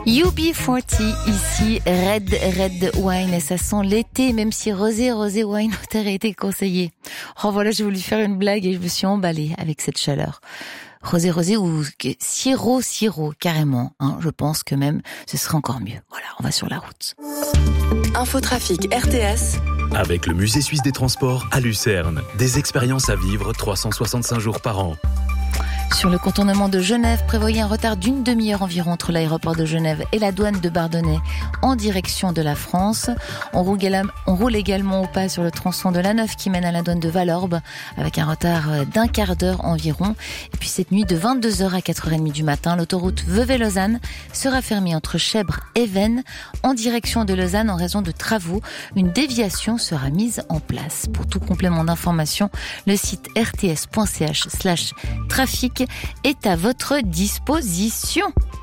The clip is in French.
UB40 ici, Red Wine, et ça sent l'été, même si Rosé Wine aurait été conseillé. Oh voilà, j'ai voulu faire une blague et je me suis emballée avec cette chaleur. Rosé ou sirop, carrément, hein, je pense que même ce serait encore mieux. Voilà, on va sur la route. Infotrafic RTS. Avec le Musée Suisse des Transports à Lucerne. Des expériences à vivre 365 jours par an. Sur le contournement de Genève, prévoyez un retard d'une demi-heure environ entre l'aéroport de Genève et la douane de Bardonnay en direction de la France. On roule également au pas sur le tronçon de l'A9 qui mène à la douane de Valorbe avec un retard d'un quart d'heure environ. Et puis cette nuit de 22h à 4h30 du matin, l'autoroute Vevey-Lausanne sera fermée entre Chèvres et Veynes en direction de Lausanne en raison de travaux. Une déviation sera mise en place. Pour tout complément d'information, le site rts.ch/trafic est à votre disposition.